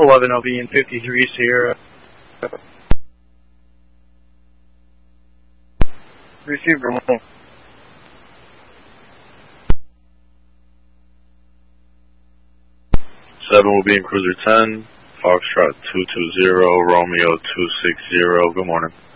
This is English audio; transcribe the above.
11 will be in 53 Sierra. Receiver 1. Seven will be in Cruiser 10, Foxtrot 220, Romeo 260. Good morning.